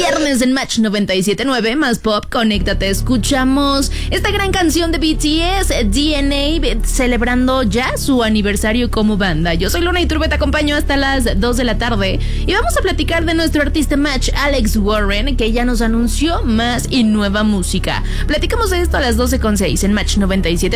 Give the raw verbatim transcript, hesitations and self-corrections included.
viernes en Match noventa y siete punto nueve, más pop, conéctate. Escuchamos esta gran canción de B T S, D N A, celebrando ya su aniversario como banda. Yo soy Luna Iturbe, te acompaño hasta las dos de la tarde y vamos a platicar de nuestro artista Match, Alex Warren, que ya nos anunció más y nueva música. Platicamos de esto a las doce con seis en Match noventa y siete.